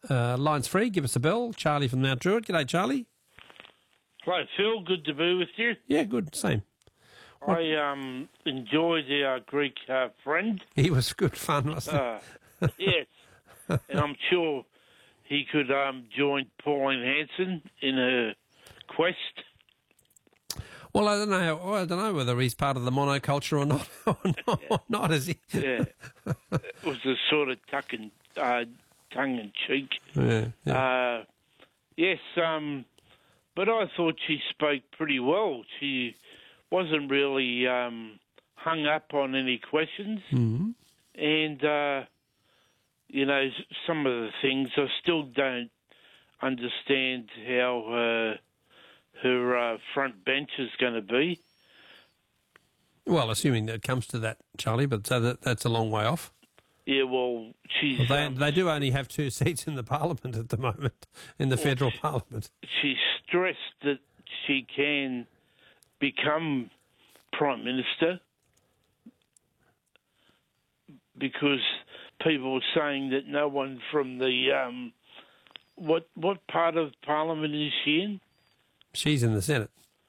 Line's free. Give us a bell. Charlie from Mount Druitt. G'day, Charlie. Hello, Phil. Good to be with you. Yeah, good. Same. I enjoyed our Greek friend. He was good fun, wasn't he? Yes. And I'm sure he could join Pauline Hanson in her quest. Well, I don't know whether he's part of the monoculture or not. Or not, is he? Yeah. It was a sort of tongue-in-cheek. Yeah. Yes, but I thought she spoke pretty well. She wasn't really hung up on any questions. Mm-hmm. And, some of the things I still don't understand how her front bench is going to be. Well, assuming that it comes to that, Charlie, but that's a long way off. Yeah, well, she's... Well, they do only have 2 seats in the parliament at the moment, in the federal parliament. She's stressed that she can become Prime Minister because people are saying that no one from the... what part of Parliament is she in? She's in the Senate.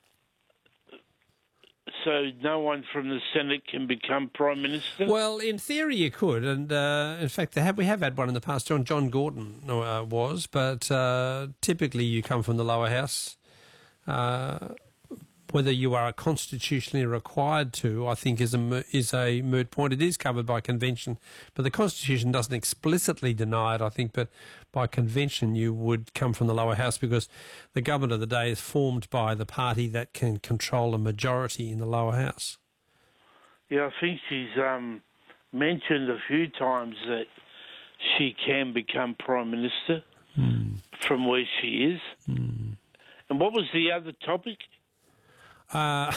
So no one from the Senate can become Prime Minister? Well, in theory you could, and in fact we have had one in the past. John Gorton was, but typically you come from the lower house. Whether you are constitutionally required to, I think, is a moot point. It is covered by convention, but the Constitution doesn't explicitly deny it, I think, but by convention you would come from the lower house because the government of the day is formed by the party that can control a majority in the lower house. Yeah, I think she's mentioned a few times that she can become Prime Minister from where she is. And what was the other topic? Well,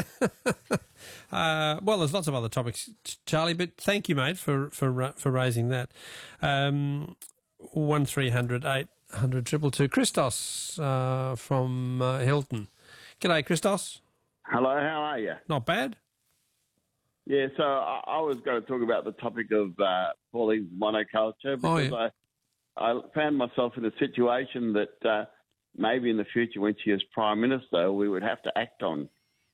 there's lots of other topics, Charlie, but thank you, mate, for raising that. 1300 800 222. Christos from Hilton. G'day, Christos. Hello, how are you? Not bad. Yeah, so I was going to talk about the topic of Pauline's monoculture because I found myself in a situation that maybe in the future when she is Prime Minister we would have to act on.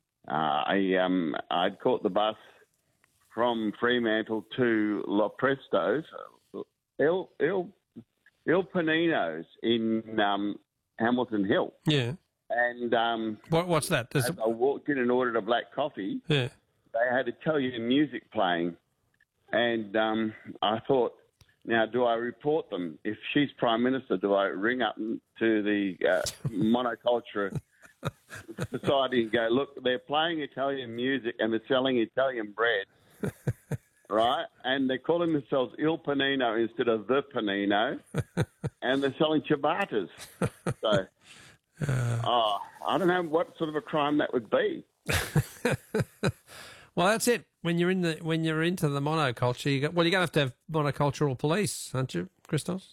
I'd caught the bus from Fremantle to La Presto's, Il Panino's in Hamilton Hill. Yeah. And what's that? As I walked in and ordered a black coffee, they had Italian music playing. And I thought, now, do I report them? If she's Prime Minister, do I ring up to the monoculture society and go, look, they're playing Italian music and they're selling Italian bread, right? And they're calling themselves Il Panino instead of The Panino, and they're selling ciabattas. So, I don't know what sort of a crime that would be. Well, that's it. When you're into the monoculture, you're going to have monocultural police, aren't you, Christos?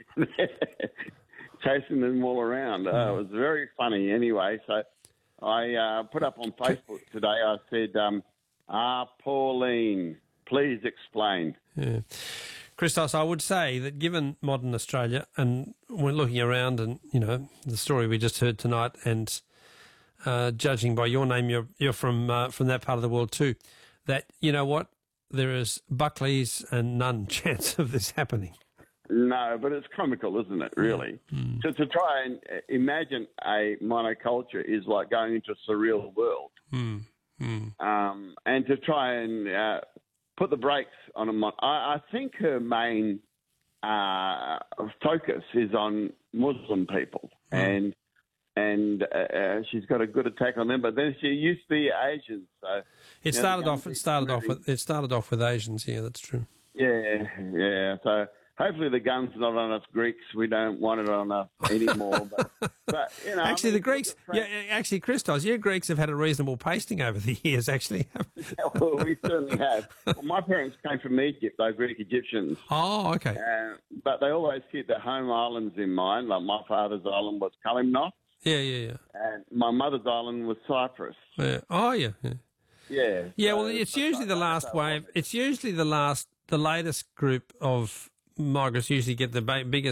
Chasing them all around. It was very funny anyway. So I put up on Facebook today, I said, Pauline, please explain. Yeah. Christos, I would say that given modern Australia, and we're looking around and, the story we just heard tonight, and judging by your name, you're from that part of the world too, that, you know what, there is Buckley's and none chance of this happening. No, but it's comical, isn't it, really? To try and imagine a monoculture is like going into a surreal world. And to try and put the brakes on I think her main focus is on Muslim people, and she's got a good attack on them. But then she used to be Asians, so it started off with Asians. Yeah, that's true. Yeah. So hopefully the gun's not on us Greeks. We don't want it on us anymore. But actually, the Greeks. Actually, Christos, you Greeks have had a reasonable pasting over the years. Actually, well, we certainly have. Well, my parents came from Egypt. They're Greek Egyptians. Oh, okay. But they always keep their home islands in mind. Like my father's island was Kalimnos. Yeah. And my mother's island was Cyprus. Yeah. Oh, yeah. Yeah. Yeah. Well, it's usually the last wave. It's usually the latest group of migrants usually get the biggest